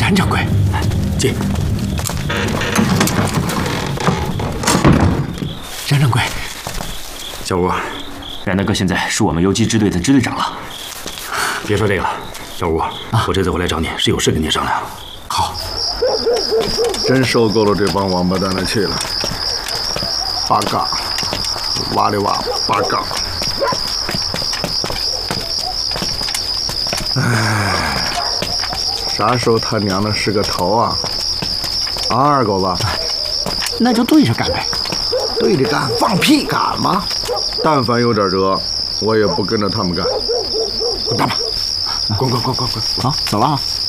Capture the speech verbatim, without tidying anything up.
冉掌柜， 进。 冉掌柜， 小吴， 冉大哥现在是我们游击支队的支队长了。 别说这个了，小吴，啊、我这次我来找你是有事跟你商量。 好。 真受够了这帮王八蛋的气了。八嘎，哇哩哇，八嘎。唉，啥时候他娘的是个头啊？啊，二狗子， 那就对着干呗。 对着干，放屁，敢吗？但凡有点辙，我也不跟着他们干。滚蛋吧！滚滚滚滚滚！ 好，走了啊。